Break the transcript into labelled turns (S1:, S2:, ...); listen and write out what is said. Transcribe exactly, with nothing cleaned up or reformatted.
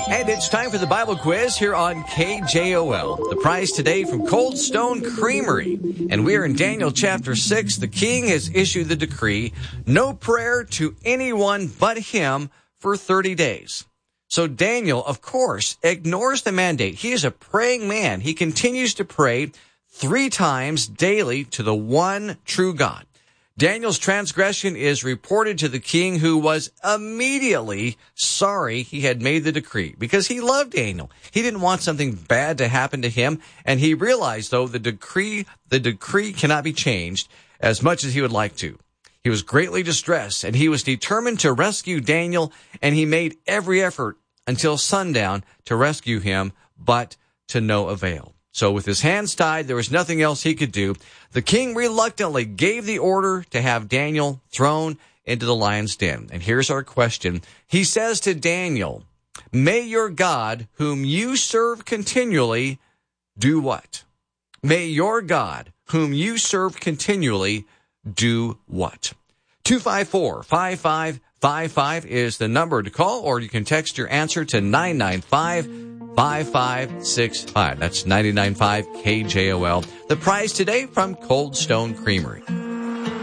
S1: And it's time for the Bible quiz here on K J O L. The prize today from Cold Stone Creamery. And we are in Daniel chapter six. The king has issued the decree, no prayer to anyone but him for thirty days. So Daniel, of course, ignores the mandate. He is a praying man. He continues to pray three times daily to the one true God. Daniel's transgression is reported to the king, who was immediately sorry he had made the decree because he loved Daniel. He didn't want something bad to happen to him, and he realized, though, the decree the decree cannot be changed as much as he would like to. He was greatly distressed, and he was determined to rescue Daniel, and he made every effort until sundown to rescue him, but to no avail. So with his hands tied, there was nothing else he could do. The king reluctantly gave the order to have Daniel thrown into the lion's den. And here's our question. He says to Daniel, may your God, whom you serve continually, do what? May your God, whom you serve continually, do what? two five four, five five five five is the number to call, or you can text your answer to nine nine five, five five six five. That's nine nine five K J O L. The prize today from Cold Stone Creamery.